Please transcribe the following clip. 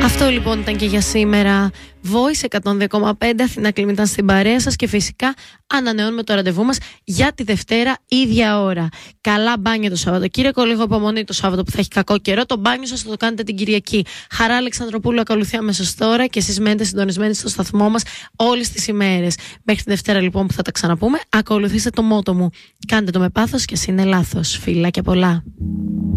Αυτό λοιπόν ήταν και για σήμερα. Voice 102,5 Αθηνά Κλίμη ήταν στην παρέα σας και φυσικά ανανεώνουμε το ραντεβού μας για τη Δευτέρα ίδια ώρα. Καλά μπάνια το Σαββατοκύριακο, λίγο υπομονή το Σάββατο που θα έχει κακό καιρό. Το μπάνιο σας θα το κάνετε την Κυριακή. Χαρά Αλεξανδροπούλου ακολουθεί αμέσως τώρα και εσείς μένετε συντονισμένοι στο σταθμό μας όλες τις ημέρες. Μέχρι τη Δευτέρα λοιπόν που θα τα ξαναπούμε, ακολουθήστε το μότο μου. Κάντε το με πάθος και ας είναι λάθος. Φιλάκια πολλά.